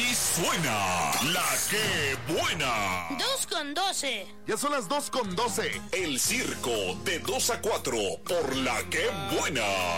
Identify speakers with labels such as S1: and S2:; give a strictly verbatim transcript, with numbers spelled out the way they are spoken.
S1: Así suena la que buena.
S2: Dos con doce.
S3: Ya son las dos con doce.
S1: El circo de dos a cuatro por la que buena.